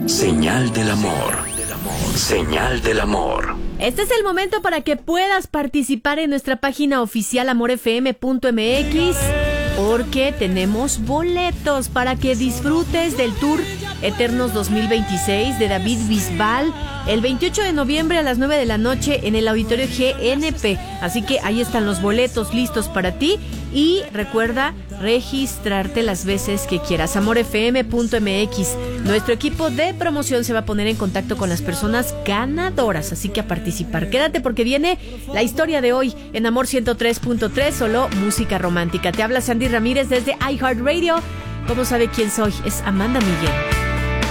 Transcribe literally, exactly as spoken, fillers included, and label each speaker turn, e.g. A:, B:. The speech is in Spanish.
A: Señal del amor. Señal del amor.
B: Este es el momento para que puedas participar en nuestra página oficial amor f m punto m x, porque tenemos boletos para que disfrutes del Tour Eternos dos mil veintiséis de David Bisbal el veintiocho de noviembre a las nueve de la noche en el Auditorio G N P. Así que ahí están los boletos listos para ti y recuerda registrarte las veces que quieras. amor f m punto m x. Nuestro equipo de promoción se va a poner en contacto con las personas ganadoras, así que a participar. Quédate porque viene la historia de hoy en Amor ciento tres punto tres, solo música romántica. Te habla Sandy Ramírez desde iHeartRadio. ¿Cómo sabe quién soy? Es Amanda Miguel.